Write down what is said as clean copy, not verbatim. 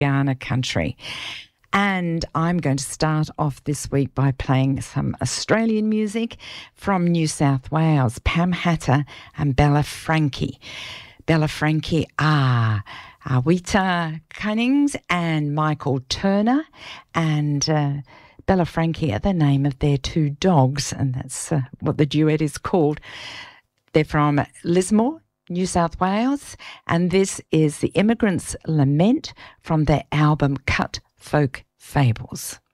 Guyana country. And I'm going to start off this week by playing some Australian music from New South Wales, Pam Hatter and Bella Frankie. Bella Frankie are Wita Cunnings and Michael Turner, and Bella Frankie are the name of their two dogs, and that's what the duet is called. They're from Lismore, New South Wales, and this is The Immigrant's Lament from their album Cut Folk Fables.